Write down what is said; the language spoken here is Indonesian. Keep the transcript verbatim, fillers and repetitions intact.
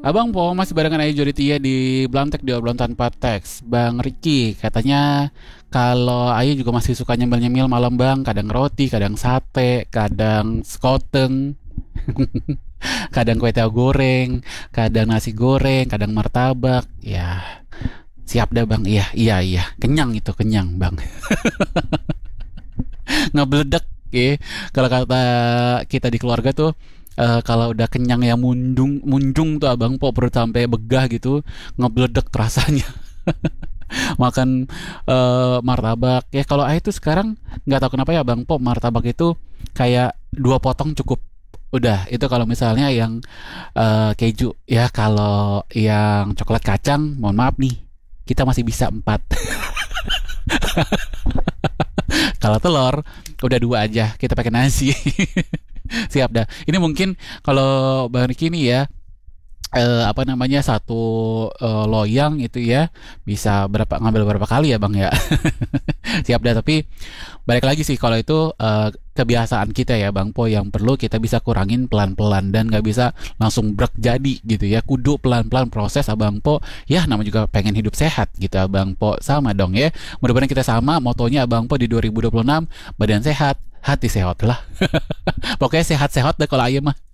Abang Po masih barengan Ayu Joditia di Blantek di obrolan tanpa teks. Bang Ricky katanya kalau Ayu juga masih suka nyemil-nyemil malam bang. Kadang roti, kadang sate, kadang skoteng, kadang kue tahu goreng, kadang nasi goreng, kadang martabak. Ya siap dah bang. Iya, iya, iya. Kenyang itu, kenyang bang. Ngebledek ya. Kalau kata kita di keluarga tuh eh, kalau udah kenyang ya mundung munjung tuh abang po perut sampai begah gitu ngebledek rasanya. Makan eh, martabak ya kalau ayah tuh sekarang nggak tahu kenapa ya bang po martabak itu kayak dua potong cukup udah itu kalau misalnya yang eh, keju ya kalau yang coklat kacang mohon maaf nih kita masih bisa empat. Kalau telur udah dua aja kita pakai nasi. Siap dah. Ini mungkin kalau Bang Riki ini ya eh, apa namanya satu eh, loyang itu ya bisa berapa ngambil berapa kali ya Bang ya. Siap dah tapi balik lagi sih kalau itu eh, kebiasaan kita ya Bang Po yang perlu kita bisa kurangin pelan-pelan dan nggak bisa langsung brek jadi gitu ya kudu pelan-pelan proses Abang Po ya nama juga pengen hidup sehat gitu Abang Po sama dong ya mudah-mudahan kita sama motonya Abang Po di dua ribu dua puluh enam badan sehat hati sehat lah. Pokoknya sehat-sehat deh kalau ayo mah